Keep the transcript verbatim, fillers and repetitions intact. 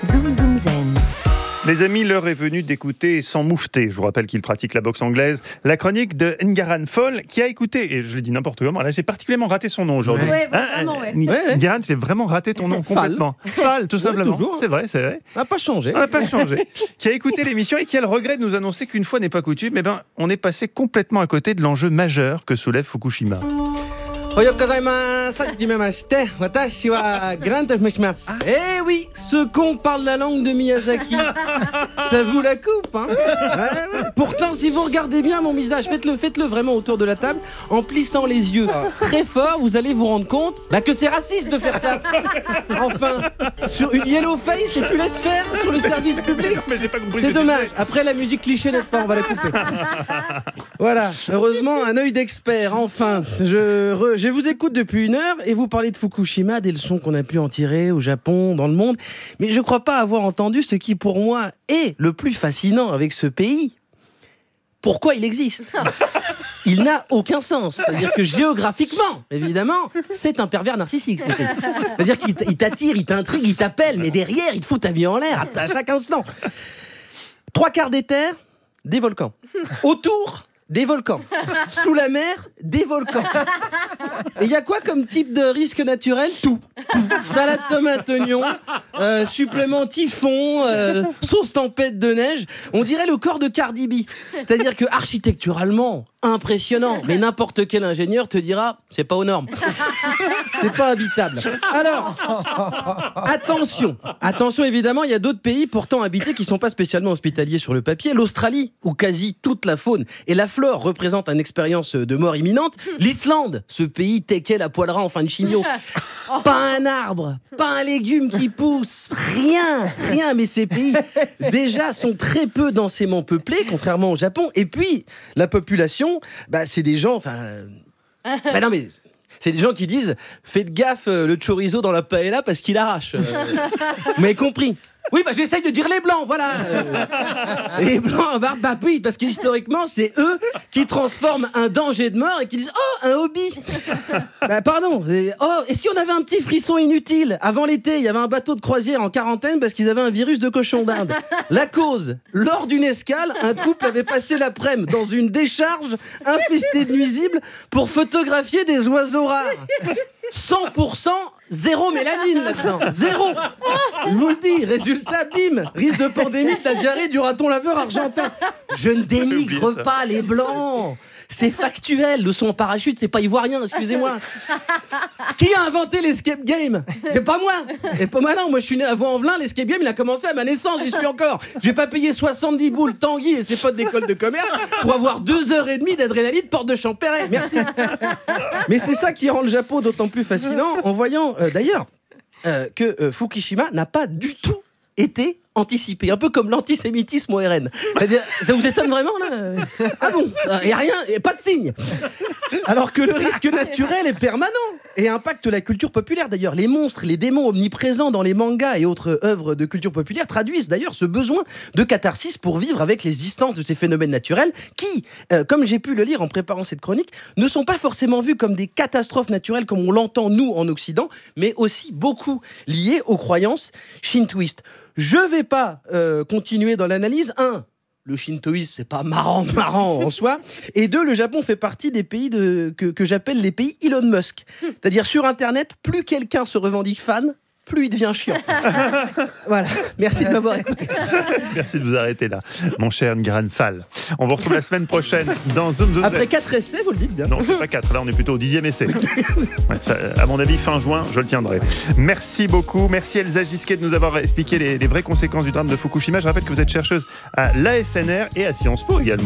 Zoom Zoom Zen. Les amis, l'heure est venue d'écouter sans moufter. Je vous rappelle qu'il pratique la boxe anglaise. La chronique de Ngaran Fall, qui a écouté, et je l'ai dit n'importe comment, là j'ai particulièrement raté son nom aujourd'hui. Ouais, Hein, vraiment, ouais. N- Ngaran, j'ai vraiment raté ton nom complètement. Fall, tout simplement. toujours. C'est vrai, c'est vrai. On n'a pas changé. On n'a pas changé. Qui a écouté l'émission et qui a le regret de nous annoncer qu'une fois n'est pas coutume, eh ben, on est passé complètement à côté de l'enjeu majeur que soulève Fukushima. Oyo gozaimasu, hajimemashite, watashi wa Grant Meshmas. Eh oui, ce con parle la langue de Miyazaki. Ça vous la coupe, hein. Ouais, ouais. Pourtant, si vous regardez bien mon visage, faites-le, faites-le vraiment autour de la table, en plissant les yeux très fort, vous allez vous rendre compte bah, que c'est raciste de faire ça. Enfin, sur une yellow face, et tu laisses faire sur le service public. Mais j'ai pas compris ce que C'est tu dommage. disais. Après, la musique cliché n'est pas, on va la couper. Voilà. Heureusement, un œil d'expert. Enfin, je, re- je vous écoute depuis une heure et vous parlez de Fukushima, des leçons qu'on a pu en tirer au Japon, dans le monde. Mais je ne crois pas avoir entendu ce qui, pour moi, est le plus fascinant avec ce pays. Pourquoi il existe ? Il n'a aucun sens. C'est-à-dire que géographiquement, évidemment, c'est un pervers narcissique. ce pays. C'est-à-dire qu'il t- il t'attire, il t'intrigue, il t'appelle, mais derrière, il te fout ta vie en l'air à, à chaque instant. Trois quarts des terres, des volcans. Autour, des volcans. Sous la mer, des volcans. Et il y a quoi comme type de risque naturel ? Tout. Tout. Salade tomate oignon, euh, supplément typhon, euh, sauce tempête de neige. On dirait le corps de Cardi B. C'est-à-dire que architecturalement, impressionnant. Mais n'importe quel ingénieur te dira, c'est pas aux normes. C'est pas habitable. Alors, attention. Attention, évidemment, il y a d'autres pays pourtant habités qui sont pas spécialement hospitaliers sur le papier. L'Australie, où quasi toute la faune et la flore représentent une expérience de mort imminente. L'Islande, ce pays teckel à poil ras en fin de chimio. Pas un arbre, pas un légume qui pousse, rien, rien. Mais ces pays, déjà, sont très peu densément peuplés, contrairement au Japon. Et puis, la population, bah, c'est des gens, enfin... Bah non, mais... C'est des gens qui disent « Faites gaffe, euh, le chorizo dans la paella parce qu'il arrache. Euh, » Vous m'avez compris ? Oui, bah j'essaye de dire les blancs, voilà. Euh, les blancs, bah, bah oui, parce que historiquement, c'est eux qui transforment un danger de mort et qui disent « Oh, un hobby !» Bah pardon, euh, oh, est-ce qu'on avait un petit frisson inutile ? Avant l'été, il y avait un bateau de croisière en quarantaine parce qu'ils avaient un virus de cochon d'Inde. La cause, lors d'une escale, un couple avait passé l'après-midi dans une décharge infestée de nuisibles pour photographier des oiseaux rares. cent pour cent zéro mélanine là-dedans. Zéro. Je vous le dis. Résultat, bim. Risque de pandémie de la diarrhée du raton laveur argentin. Je ne dénigre oublié ça. pas les blancs. C'est factuel. Le saut en parachute, c'est pas ivoirien, excusez-moi. Qui a inventé l'escape game ? C'est pas moi. Et pas malin. Moi, je suis né à Vaux-en-Velin. L'escape game, il a commencé à ma naissance. J'y suis encore. J'ai pas payé soixante-dix boules Tanguy et ses potes d'école de commerce pour avoir deux heures et demie d'adrénaline porte de Champéret. Merci. Mais c'est ça qui rend le Japon d'autant plus fascinant en voyant, euh, d'ailleurs, euh, que euh, Fukushima n'a pas du tout été anticipé, un peu comme l'antisémitisme au R N. C'est-à-dire, ça vous étonne vraiment là ? Ah bon ? Il n'y a rien, y a pas de signe. Alors que le risque naturel est permanent et impacte la culture populaire d'ailleurs. Les monstres, les démons omniprésents dans les mangas et autres œuvres de culture populaire traduisent d'ailleurs ce besoin de catharsis pour vivre avec l'existence de ces phénomènes naturels qui, euh, comme j'ai pu le lire en préparant cette chronique, ne sont pas forcément vus comme des catastrophes naturelles comme on l'entend nous en Occident, mais aussi beaucoup liés aux croyances shintoïstes. Je vais pas euh, continuer dans l'analyse. Un, le shintoïsme, c'est pas marrant, marrant en soi. Et deux, le Japon fait partie des pays de, que, que j'appelle les pays Elon Musk. C'est-à-dire, sur Internet, plus quelqu'un se revendique fan, plus il devient chiant. Voilà. Merci de m'avoir écouté. Merci de vous arrêter là, mon cher Ngaran Fall. On vous retrouve la semaine prochaine dans Zoom Zoom Zen. Après quatre essais, vous le dites bien. Non, c'est pas quatre, là on est plutôt au dixième essai. Ouais, ça, à mon avis, fin juin, je le tiendrai. Merci beaucoup, merci Elsa Gisquet de nous avoir expliqué les, les vraies conséquences du drame de Fukushima. Je rappelle que vous êtes chercheuse à l'A S N R et à Sciences Po également.